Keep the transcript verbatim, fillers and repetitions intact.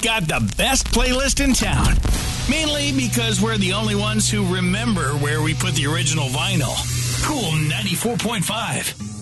got the best playlist in town. Mainly because we're the only ones who remember where we put the original vinyl. Cool ninety-four point five.